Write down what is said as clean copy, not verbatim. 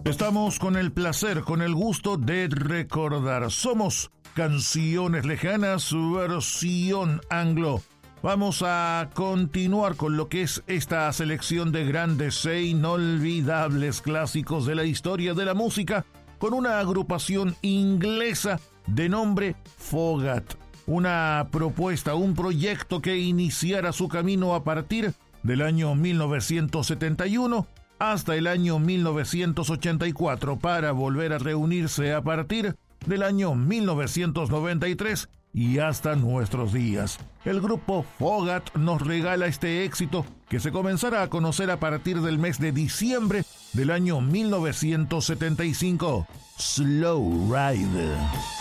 Estamos con el placer, con el gusto de recordar. Somos Canciones Lejanas, versión anglo. Vamos a continuar con lo que es esta selección de grandes e inolvidables clásicos de la historia de la música, con una agrupación inglesa de nombre Fogat. Una propuesta, un proyecto que iniciara su camino a partir del año 1971 hasta el año 1984 para volver a reunirse a partir del año 1993 y hasta nuestros días. El grupo Fogat nos regala este éxito que se comenzará a conocer a partir del mes de diciembre del año 1975, Slow Ride.